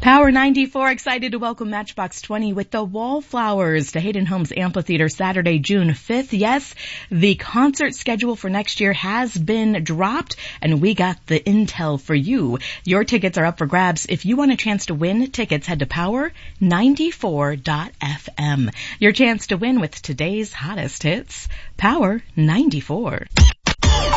Power 94 excited to welcome Matchbox 20 with the Wallflowers to Hayden Homes Amphitheater Saturday, June 5th. Yes, the concert schedule for next year has been dropped and we got the intel for you. Your tickets are up for grabs. If you want a chance to win tickets, head to power94.fm. Your chance to win with today's hottest hits. Power 94.